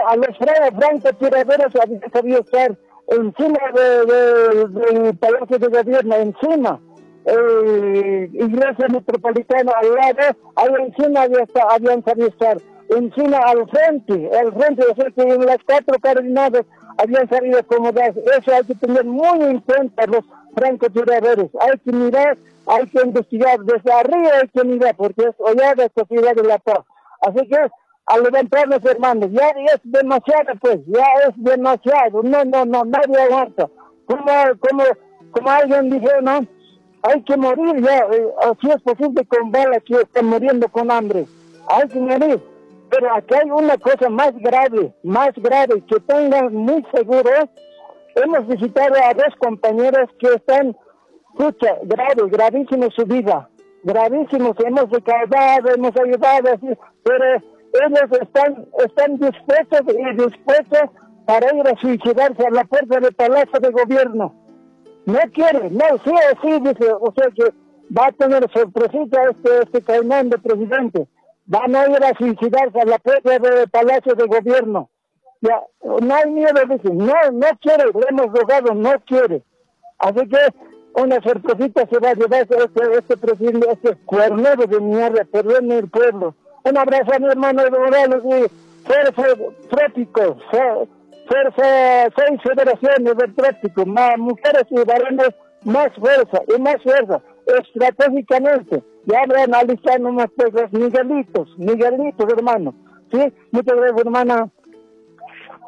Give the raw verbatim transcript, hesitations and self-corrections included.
a los francotiraderos había sabido estar encima del de, de, de Palacio de Gobierno, encima. Eh, Iglesia Metropolitana al lado, ahí encima había, habían sabido estar, encima al frente, al frente, o sea que en las cuatro coordenadas habían sabido acomodarse. Eso hay que tener muy en cuenta los francotiraderos, hay que mirar, hay que investigar, desde arriba hay que mirar, porque es hollada sociedad de la paz. Así que a levantarnos, hermanos, ya es demasiado, pues, ya es demasiado, no, no, no, nadie aguanta. Como, como, como alguien dijo, ¿no? Hay que morir ya, eh, si es posible con balas que están muriendo con hambre, hay que morir. Pero aquí hay una cosa más grave, más grave, que tengan muy seguros. Hemos visitado a dos compañeros que están, escucha, grave, gravísimo su vida, gravísimos, hemos recaudado, hemos ayudado, así, pero ellos están, están dispuestos y dispuestos para ir a suicidarse a la puerta del Palacio de Gobierno. No quiere, no, sí o sí, dice, o sea que va a tener sorpresita este, este caimán de presidente. Van a ir a suicidarse a la puerta del Palacio de Gobierno. Ya, no hay miedo, dice, no, no quiere, le hemos rogado, no quiere. Así que una sorpresita se va a llevar este, este presidente, este cuernero de mierda, perdón el pueblo. Un abrazo a mi hermano de Morales y fuerza trópico, fuerza, seis federaciones del trópico, más mujeres y varones, más fuerza y más fuerza, estratégicamente. Ya habrá analizado unas cosas, Miguelitos, Miguelitos, hermano. ¿Sí? Muchas gracias, hermana.